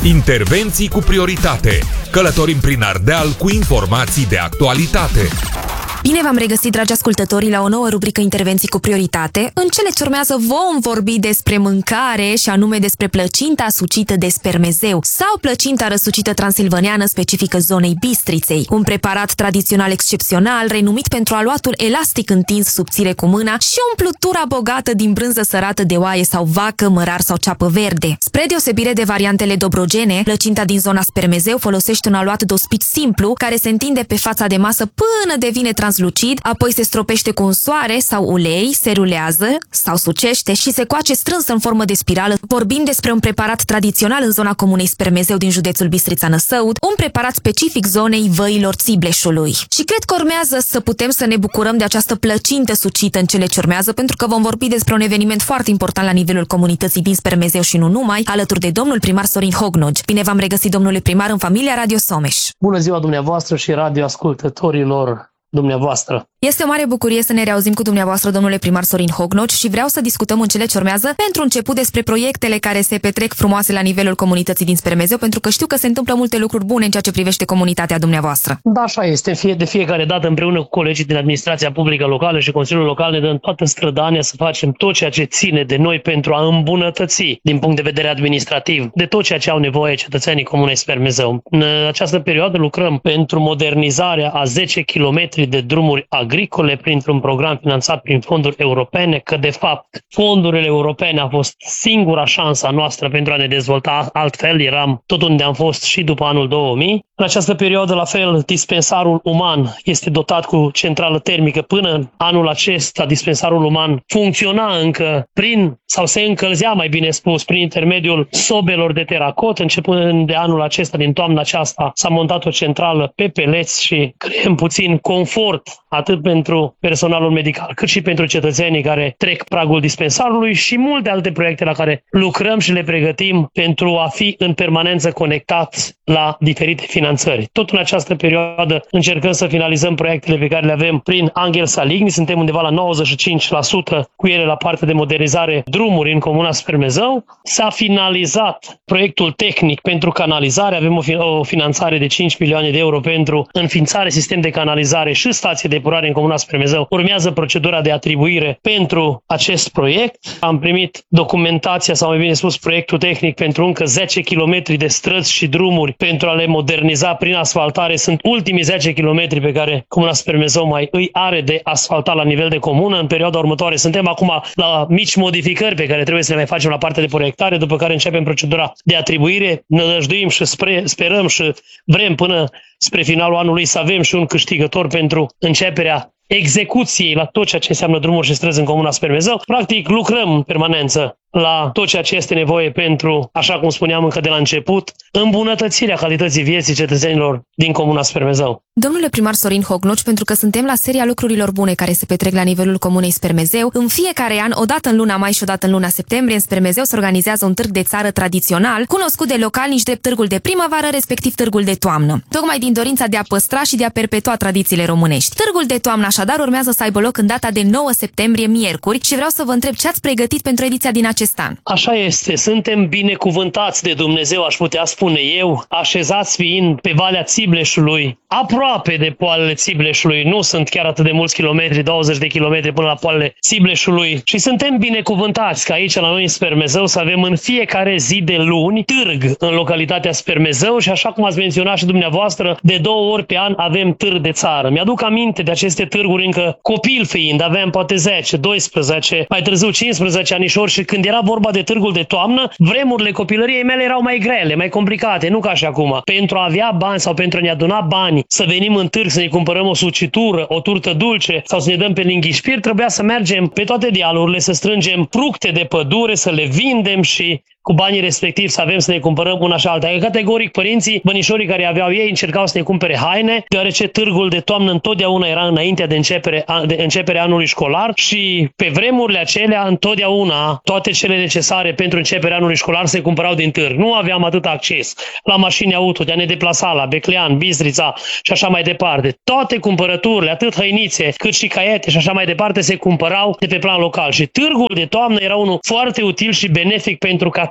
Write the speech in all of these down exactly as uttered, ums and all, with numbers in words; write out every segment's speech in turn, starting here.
Intervenții cu prioritate. Călătorim prin Ardeal cu informații de actualitate. Bine v-am regăsit, dragi ascultători, la o nouă rubrică Intervenții cu prioritate. În cele ce urmează vom vorbi despre mâncare și anume despre plăcinta sucită de spermezeu sau plăcinta răsucită transilvaneană specifică zonei Bistriței, un preparat tradițional excepțional, renumit pentru aluatul elastic întins subțire cu mâna și umplutura bogată din brânză sărată de oaie sau vacă, mărar sau ceapă verde. Spre deosebire de variantele dobrogene, plăcinta din zona spermezeu folosește un aluat dospit simplu care se întinde pe fața de masă până devine translucid, apoi se stropește cu un soare sau ulei, se rulează sau sucește și se coace strâns în formă de spirală. Vorbim despre un preparat tradițional în zona comunei Spermezeu din județul Bistrița-Năsăud, un preparat specific zonei Văilor Țibleșului. Și cred că urmează să putem să ne bucurăm de această plăcintă sucită în cele ce urmează, pentru că vom vorbi despre un eveniment foarte important la nivelul comunității din Spermezeu și nu numai, alături de domnul primar Sorin Hognogi. Bine v-am regăsit, domnule primar, în familia Radio Someș. Bună ziua dumneavoastră și radioascultătorilor dumneavoastră. Este o mare bucurie să ne reauzim cu dumneavoastră, domnule primar Sorin Hognogi, și vreau să discutăm în cele ce urmează pentru început despre proiectele care se petrec frumoase la nivelul comunității din Spermezeu, pentru că știu că se întâmplă multe lucruri bune în ceea ce privește comunitatea dumneavoastră. Da, așa este. Fie de fiecare dată, împreună cu colegii din administrația publică locală și Consiliul Local, ne dăm toată strădania să facem tot ceea ce ține de noi pentru a îmbunătăți, din punct de vedere administrativ, de tot ceea ce au nevoie cetățenii comunei Spermezeu. În această perioadă lucrăm pentru modernizarea a zece kilometri de drumuri agricole printr-un program finanțat prin fonduri europene, că de fapt fondurile europene a fost singura șansă a noastră pentru a ne dezvolta, altfel eram tot unde am fost și după anul două mii. În această perioadă, la fel, dispensarul uman este dotat cu centrală termică. Până în anul acesta, dispensarul uman funcționa încă prin, sau se încălzea, mai bine spus, prin intermediul sobelor de teracot. Începând de anul acesta, din toamna aceasta, s-a montat o centrală pe peleți și creăm puțin confort atât pentru personalul medical, cât și pentru cetățenii care trec pragul dispensarului și multe alte proiecte la care lucrăm și le pregătim pentru a fi în permanență conectați la diferite finanțări. Tot în această perioadă încercăm să finalizăm proiectele pe care le avem prin Angel Saligny. Suntem undeva la nouăzeci și cinci la sută cu ele la partea de modernizare drumuri în comuna Spermezeu. S-a finalizat proiectul tehnic pentru canalizare. Avem o, fi- o finanțare de cinci milioane de euro pentru înființare sistem de canalizare și stație de epurare în comuna Spermezeu. Urmează procedura de atribuire pentru acest proiect. Am primit documentația, sau mai bine spus proiectul tehnic, pentru încă zece kilometri de străzi și drumuri pentru a le moderniza prin asfaltare. Sunt ultimii zece kilometri pe care comuna Spermezeu mai îi are de asfaltat la nivel de comună. În perioada următoare suntem acum la mici modificări pe care trebuie să le mai facem la partea de proiectare, după care începem procedura de atribuire. Ne nădăjduim și spre, sperăm și vrem până spre finalul anului să avem și un câștigător pentru începerea execuției la tot ceea ce înseamnă drumuri și străzi în comuna Spermezeu. Practic lucrăm în permanență la tot ceea ce este nevoie pentru, așa cum spuneam încă de la început, îmbunătățirea calității vieții cetățenilor din comuna Spermezeu. Domnule primar Sorin Hognogi, pentru că suntem la seria lucrurilor bune care se petrec la nivelul comunei Spermezeu, în fiecare an, odată în luna mai și odată în luna septembrie, în Spermezeu se organizează un târg de țară tradițional, cunoscut de localnici drept târgul de primăvară, respectiv târgul de toamnă, tocmai din dorința de a păstra și de a perpetua tradițiile românești. Târgul de toamnă așadar urmează să aibă loc în data de nouă septembrie, miercuri, și vreau să vă întreb ce ați pregătit pentru ediția din acest an. Așa este, suntem binecuvântați de Dumnezeu, aș putea spune eu, așezați fiind pe Valea Țibleșului, aproape de poalele Țibleșului, nu sunt chiar atât de mulți kilometri, douăzeci de kilometri până la poalele Țibleșului, și suntem binecuvântați că aici la noi în Spermezeu să avem în fiecare zi de luni târg în localitatea Spermezeu și, așa cum ați menționat și dumneavoastră, de două ori pe an avem târg de țară. Mi-aduc aminte de aceste târguri încă copil fiind, aveam poate zece, doisprezece, mai târziu cincisprezece anișori, și când era vorba de târgul de toamnă, vremurile copilăriei mele erau mai grele, mai complicate, nu ca și acum. Pentru a avea bani sau pentru a ne aduna bani, să venim în târg să ne cumpărăm o sucitură, o turtă dulce sau să ne dăm pe linghișpir, trebuia să mergem pe toate dealurile, să strângem fructe de pădure, să le vindem și cu banii respectivi să avem să ne cumpărăm una și alta. Categoric, părinții, bănișorii care aveau ei, încercau să ne cumpere haine, deoarece târgul de toamnă întotdeauna era înainte de începere, de începere anului școlar și pe vremurile acelea întotdeauna toate cele necesare pentru începerea anului școlar se cumpărau din târg. Nu aveam atât acces la mașini auto, de a ne deplasa la Beclean, Bistrița și așa mai departe. Toate cumpărăturile, atât hăinițe cât și caiete și așa mai departe, se cumpărau de pe plan local și târgul de toamnă era unul foarte util și benefic pentru ca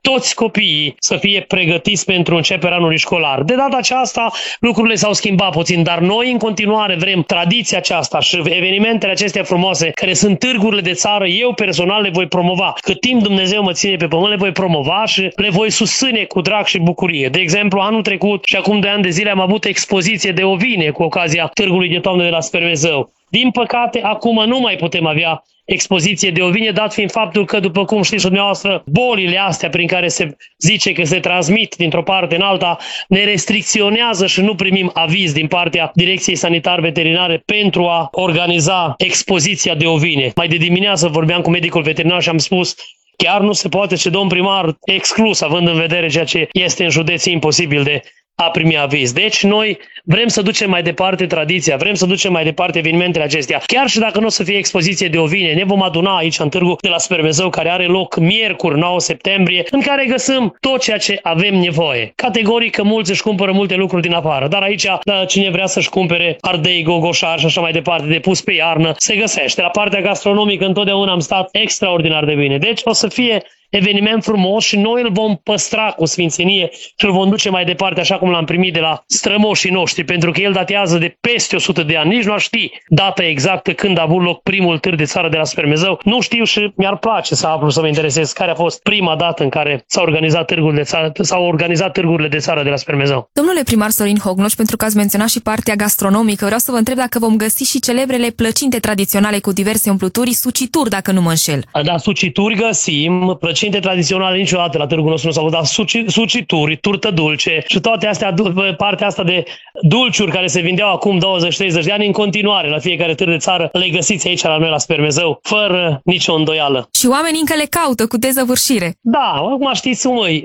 toți copiii să fie pregătiți pentru începerea anului școlar. De data aceasta lucrurile s-au schimbat puțin, dar noi în continuare vrem tradiția aceasta și evenimentele acestea frumoase, care sunt târgurile de țară, eu personal le voi promova. Cât timp Dumnezeu mă ține pe pământ, le voi promova și le voi susține cu drag și bucurie. De exemplu, anul trecut și acum doi ani de zile am avut expoziție de ovine cu ocazia Târgului de Toamnă de la Spermezău. Din păcate, acum nu mai putem avea expoziție de ovine, dat fiind faptul că, după cum știți dumneavoastră, bolile astea prin care se zice că se transmit dintr-o parte în alta ne restricționează și nu primim aviz din partea Direcției Sanitar-Veterinare pentru a organiza expoziția de ovine. Mai de dimineață vorbeam cu medicul veterinar și am spus chiar nu se poate și domn primar exclus, având în vedere ceea ce este în județ imposibil de a primi aviz. Deci noi vrem să ducem mai departe tradiția, vrem să ducem mai departe evenimentele acestea. Chiar și dacă nu o să fie expoziție de ovine, ne vom aduna aici în Târgul de la Spermezău, care are loc miercuri, nouă septembrie, în care găsim tot ceea ce avem nevoie. Categoric că mulți își cumpără multe lucruri din afară, dar aici, da, cine vrea să-și cumpere ardei, gogoșari și așa mai departe, de pus pe iarnă, se găsește. La partea gastronomică întotdeauna am stat extraordinar de bine. Deci o să fie eveniment frumos și noi îl vom păstra cu sfințenie și îl vom duce mai departe așa cum l-am primit de la strămoșii noștri, pentru că el datează de peste o sută de ani. Nici nu aș ști data exactă când a avut loc primul târg de țară de la Spermezău. Nu știu și mi-ar place să aflu, să mă interesez care a fost prima dată în care s-a organizat târgul de țară, s-au organizat târgurile de țară de la Spermezău. Domnule primar Sorin Hognoș, pentru că ați menționat și partea gastronomică, vreau să vă întreb dacă vom găsi și celebrele plăcinte tradiționale cu diverse umpluturi, sucituri, dacă nu mă înșel. Da, sucituri găsim, plăcinte tradiționale niciodată la târgul nostru nu s-au dat, sucituri, turtă dulce și toate astea, partea asta de dulciuri care se vindeau acum douăzeci treizeci de ani, în continuare la fiecare târg de țară le găsiți aici la noi la Spermezău, fără nicio îndoială. Și oamenii încă le caută cu dezăvârșire. Da, acum știți, măi,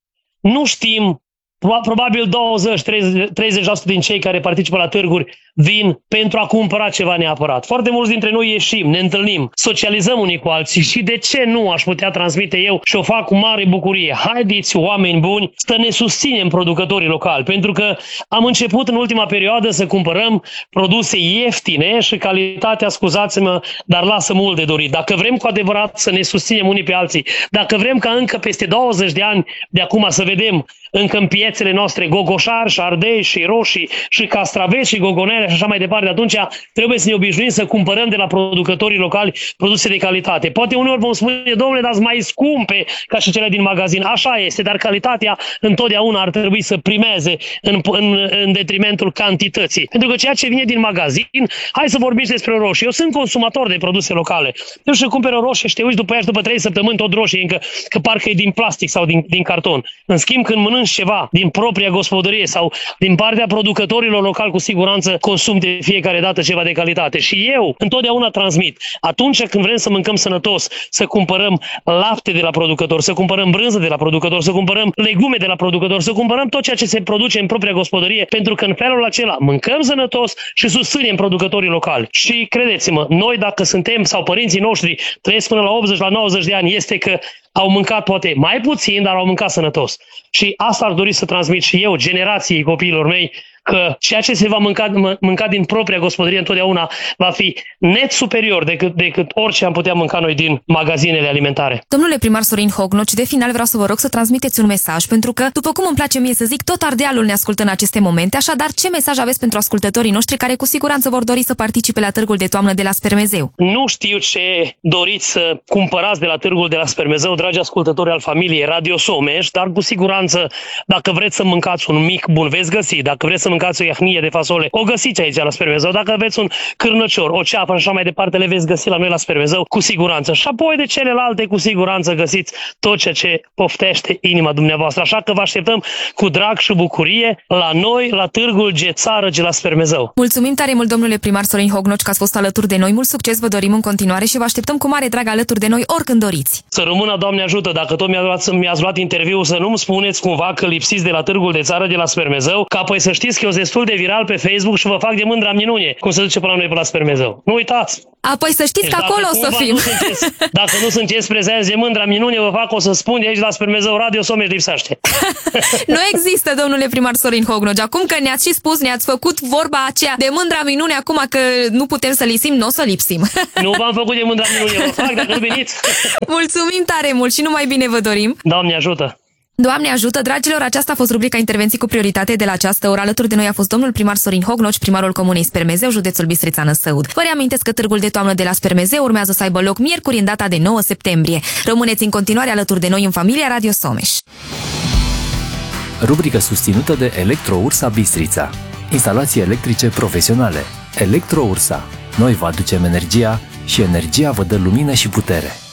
nu știm, probabil douăzeci treizeci la sută din cei care participă la târguri vin pentru a cumpăra ceva neapărat. Foarte mulți dintre noi ieșim, ne întâlnim, socializăm unii cu alții și de ce nu aș putea transmite eu și o fac cu mare bucurie. Haideți, oameni buni, să ne susținem producătorii locali, pentru că am început în ultima perioadă să cumpărăm produse ieftine și calitatea, scuzați-mă, dar lasă mult de dorit. Dacă vrem cu adevărat să ne susținem unii pe alții, dacă vrem ca încă peste douăzeci de ani de acum să vedem încă în piețele noastre gogoșari și ardei și roșii și castraveți și gogonele și așa mai departe, atunci trebuie să ne obișnuim să cumpărăm de la producătorii locali produse de calitate. Poate uneori vom spune, domnule, dar mai scumpe ca și cele din magazin. Așa este, dar calitatea întotdeauna ar trebui să primeze în, în, în detrimentul cantității. Pentru că ceea ce vine din magazin, hai să vorbim despre roșii. Eu sunt consumator de produse locale. Eu și cumpăr o roșie și te uiți după ea și după trei săptămâni tot roșie, încă că parcă e din plastic sau din, din carton. În schimb, când mănânci ceva din propria gospodărie sau din partea producătorilor locali, cu siguranță consum de fiecare dată ceva de calitate. Și eu întotdeauna transmit. Atunci când vrem să mâncăm sănătos, să cumpărăm lapte de la producător, să cumpărăm brânză de la producător, să cumpărăm legume de la producător, să cumpărăm tot ceea ce se produce în propria gospodărie, pentru că în felul acela mâncăm sănătos și susținem producătorii locali. Și credeți-mă, noi dacă suntem, sau părinții noștri trăiesc până la optzeci, la nouăzeci de ani, este că au mâncat poate mai puțin, dar au mâncat sănătos. Și asta ar dori să transmit și eu generației copiilor mei, că ceea ce se va mânca, mânca din propria gospodărie întotdeauna va fi net superior decât, decât orice am putea mânca noi din magazinele alimentare. Domnule primar Sorin Hognoci, de final vreau să vă rog să transmiteți un mesaj, pentru că, după cum îmi place mie să zic, tot Ardealul ne ascultă în aceste momente, așadar ce mesaj aveți pentru ascultătorii noștri care cu siguranță vor dori să participe la Târgul de Toamnă de la Spermezeu? Nu știu ce doriți să cumpărați de la Târgul de la Spermezeu, dragi ascultători al familiei Radio Someș, dar cu siguranță, dacă vreți să mâncați un mic bun, veți găsi. Dacă vreți să mâncați o iahnie de fasole, o găsiți aici la Spermezău. Dacă aveți un cârnăcior, o ceapă și așa mai departe, le veți găsi la noi la Spermezău, cu siguranță. Și apoi de celelalte, cu siguranță găsiți tot ceea ce poftește inima dumneavoastră. Așa că vă așteptăm cu drag și bucurie la noi, la Târgul de Țară de la Spermezău. Mulțumim tare mult, domnule primar Sorin Hognoci, că ați fost alături de noi. Mult succes vă dorim în continuare și vă așteptăm cu mare drag alături de noi oricând doriți. Să rămână, Doamne ajută, dacă tot mi-ați luat, mi-ați luat interviu, să nu-mi spuneți cumva că lipsiți de la Târgul de Țară de la Spermezău, că apoi să știți vorbesc eu destul de viral pe Facebook și vă fac de mândra minune, cum se zice pe la noi pe la Spermezeu. Nu uitați! Apoi să știți deci că acolo o să fim. Nu sunteți, dacă nu sunteți prezenți de mândra minune, vă fac o să spun de aici la Spermezeu Radio, Someș lipsește. Nu există, domnule primar Sorin Hognogi. Acum că ne-ați și spus, ne-ați făcut vorba aceea de mândra minune, acum că nu putem să lipsim, nu o să lipsim. Nu v-am făcut de mândra minune, vă fac dacă nu veniți. Mulțumim tare mult și numai bine vă dorim. Doamne ajută! Doamne ajută, dragilor, aceasta a fost rubrica Intervenții cu prioritate de la această oră. Alături de noi a fost domnul primar Sorin Hognogi, primarul Comunei Spermezeu, județul Bistrița Năsăud. Vă reamintesc că târgul de toamnă de la Spermezeu urmează să aibă loc miercuri în data de nouă septembrie. Rămâneți în continuare alături de noi în familia Radio Someș. Rubrică susținută de Electroursa Bistrița. Instalații electrice profesionale. Electroursa. Noi vă aducem energia și energia vă dă lumină și putere.